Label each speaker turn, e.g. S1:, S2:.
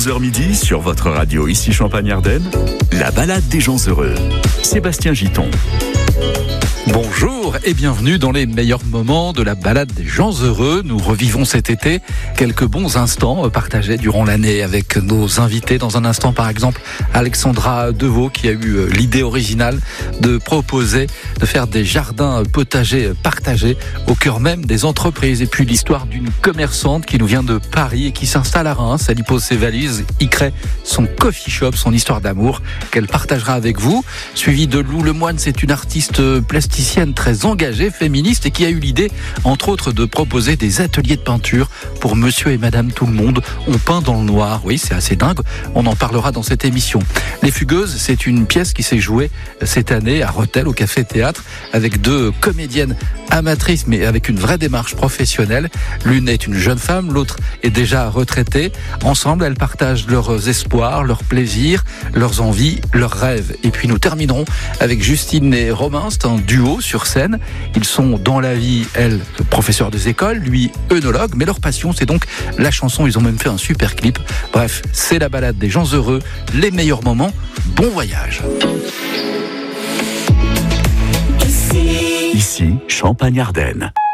S1: 11h midi sur votre radio ici Champagne-Ardenne, la balade des gens heureux. Sébastien Giton.
S2: Bonjour et bienvenue dans les meilleurs moments de la balade des gens heureux. Nous revivons cet été quelques bons instants partagés durant l'année avec nos invités. Dans un instant, par exemple, Alexandra Deveau qui a eu l'idée originale de proposer de faire des jardins potagers partagés au cœur même des entreprises. Et puis l'histoire d'une commerçante qui nous vient de Paris et qui s'installe à Reims. Elle y pose ses valises, y crée son coffee shop, son histoire d'amour qu'elle partagera avec vous. Suivi de Lou Lemoine, c'est une artiste plasticienne très engagée, féministe et qui a eu l'idée, entre autres, de proposer des ateliers de peinture pour monsieur et madame tout le monde. On peint dans le noir. Oui, c'est assez dingue. On en parlera dans cette émission. Les Fugueuses, c'est une pièce qui s'est jouée cette année à Rethel, au Café Théâtre, avec deux comédiennes amatrices, mais avec une vraie démarche professionnelle. L'une est une jeune femme, l'autre est déjà retraitée. Ensemble, elles partagent leurs espoirs, leurs plaisirs, leurs envies, leurs rêves. Et puis nous terminerons avec Justine et Romain. C'est un duo sur scène. Ils sont dans la vie, elle, professeur des écoles, lui, œnologue, mais leur passion, c'est donc la chanson. Ils ont même fait un super clip. Bref, c'est la balade des gens heureux, les meilleurs moments. Bon voyage.
S1: Ici, Champagne-Ardenne.